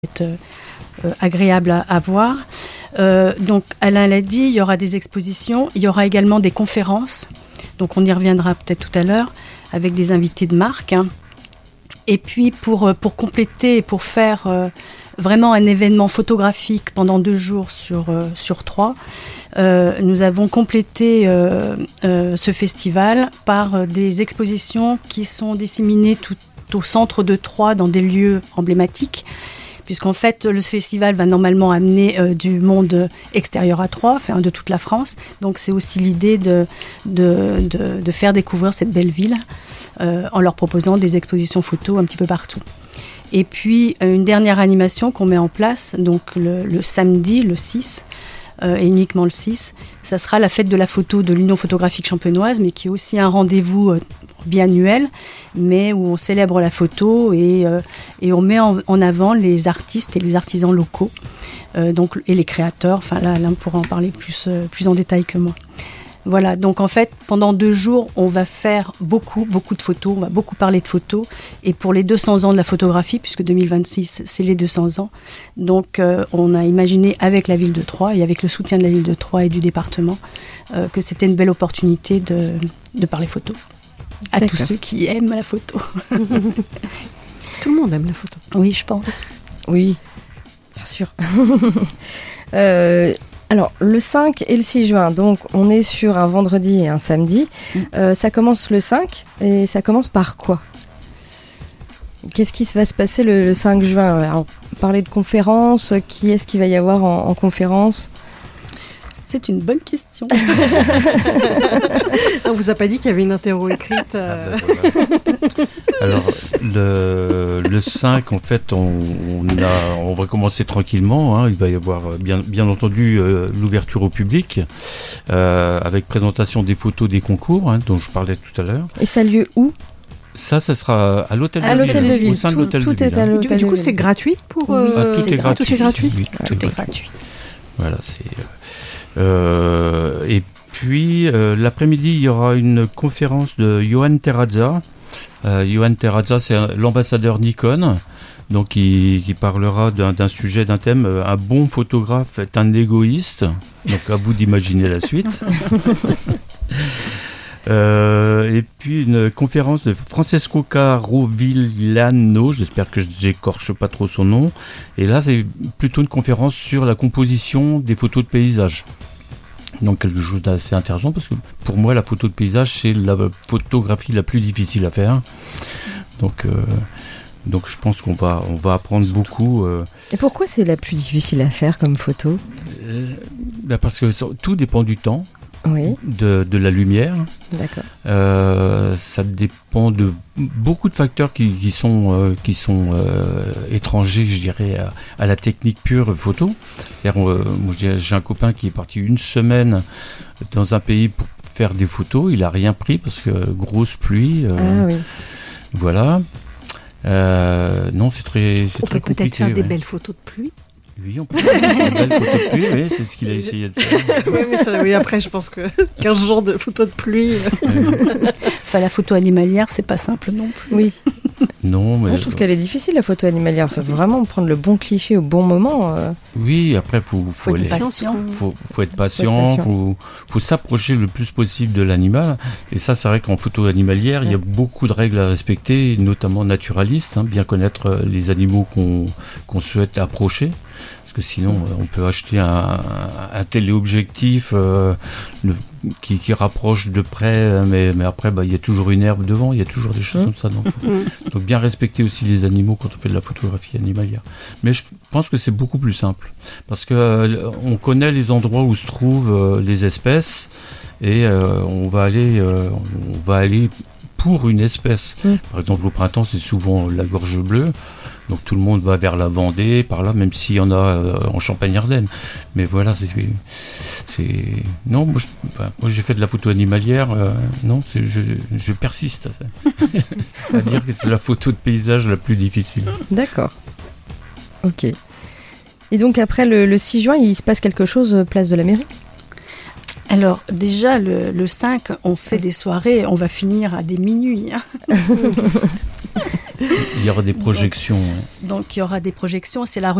être agréable à voir. Donc Alain l'a dit, il y aura des expositions, il y aura également des conférences, donc on y reviendra peut-être tout à l'heure, avec des invités de marque. Et puis pour compléter et pour faire vraiment un événement photographique pendant 2 jours sur 3, nous avons complété ce festival par des expositions qui sont disséminées tout au centre de Troyes dans des lieux emblématiques, puisqu'en fait le festival va normalement amener du monde extérieur à Troyes, enfin de toute la France. Donc c'est aussi l'idée de faire découvrir cette belle ville en leur proposant des expositions photos un petit peu partout. Et puis une dernière animation qu'on met en place, donc le samedi, le 6, et uniquement le 6, ça sera la fête de la photo de l'Union photographique champenoise, mais qui est aussi un rendez-vous biannuel, mais où on célèbre la photo et on met en avant les artistes et les artisans locaux, donc, et les créateurs. Enfin là, on pourra en parler plus en détail que moi. Voilà, donc en fait, pendant 2 jours, on va faire beaucoup de photos, on va beaucoup parler de photos, et pour les 200 ans de la photographie, puisque 2026, c'est les 200 ans, donc on a imaginé avec la ville de Troyes, et avec le soutien de la ville de Troyes et du département, que c'était une belle opportunité de parler photo. À D'accord. Tous ceux qui aiment la photo. Tout le monde aime la photo. Oui, je pense. Oui, bien sûr. Alors, le 5 et le 6 juin, donc on est sur un vendredi et un samedi. Ça commence le 5 et ça commence par quoi ? Qu'est-ce qui va se passer le 5 juin ? Alors, parler de conférences, qui est-ce qu'il va y avoir en conférence ? C'est une bonne question. On vous a pas dit qu'il y avait une interro écrite Alors, le 5, en fait, on va commencer tranquillement. Hein. Il va y avoir, bien entendu, l'ouverture au public, avec présentation des photos des concours, hein, dont je parlais tout à l'heure. Et ça a lieu où ? Ça sera à l'hôtel de ville. Au sein de l'hôtel de ville. Du coup, c'est gratuit pour... Tout est gratuit. Tout est gratuit. Oui, tout est gratuit. Voilà, c'est... et puis l'après-midi, il y aura une conférence de Johan Terrazza. Johan Terrazza, c'est l'ambassadeur Nikon, donc qui parlera d'un sujet, d'un thème. Un bon photographe est un égoïste. Donc à vous d'imaginer la suite. Et puis une conférence de Francesco Carovillano, j'espère que j'écorche pas trop son nom, et là c'est plutôt une conférence sur la composition des photos de paysage. Donc quelque chose d'assez intéressant, parce que pour moi la photo de paysage c'est la photographie la plus difficile à faire, donc je pense qu'on va apprendre beaucoup. Et pourquoi c'est la plus difficile à faire comme photo ? Parce que tout dépend du temps. Oui. De la lumière. D'accord. Ça dépend de beaucoup de facteurs qui sont étrangers, je dirais, à la technique pure photo. Moi, j'ai un copain qui est parti 1 semaine dans un pays pour faire des photos. Il n'a rien pris parce que grosse pluie. Oui. Voilà. Non, c'est très compliqué. On peut peut-être faire des belles photos de pluie. Oui, on peut faire une belle photo de pluie, oui, c'est ce qu'il a essayé de faire. Oui, après, je pense que 15 jours de photos de pluie. Enfin, la photo animalière, c'est pas simple non plus. Oui. Non, mais. Moi, je trouve qu'elle est difficile, la photo animalière. Ça faut vraiment prendre le bon cliché au bon moment. Oui, après, faut être patient. Faut être patient, faut s'approcher le plus possible de l'animal. Et ça, c'est vrai qu'en photo animalière, il y a beaucoup de règles à respecter, notamment naturalistes, hein, bien connaître les animaux qu'on souhaite approcher. Parce que sinon, on peut acheter un téléobjectif qui rapproche de près, mais après, il y a toujours une herbe devant, il y a toujours des choses comme ça. Donc bien respecter aussi les animaux quand on fait de la photographie animalière. Mais je pense que c'est beaucoup plus simple. Parce que on connaît les endroits où se trouvent les espèces, et on va aller pour une espèce. Par exemple, au printemps, c'est souvent la gorge bleue. Donc tout le monde va vers la Vendée, par là, même s'il y en a en Champagne-Ardenne. Mais voilà, non, moi j'ai fait de la photo animalière. Non, je persiste à dire que c'est la photo de paysage la plus difficile. D'accord. Ok. Et donc après le 6 juin, il se passe quelque chose place de la mairie ? Alors déjà le 5, on fait des soirées, on va finir à des minuit. Hein. Il y aura des projections. Donc il y aura des projections. C'est la